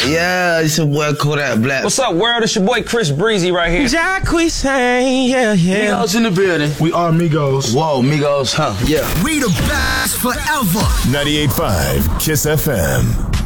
Yeah, it's your boy Kodak Black. What's up, world? It's your boy Chris Breezy right here. Jacqueline, yeah. Migos in the building. We are Migos. Whoa, Migos, huh? Yeah. We the best forever. 98.5 Kiss FM.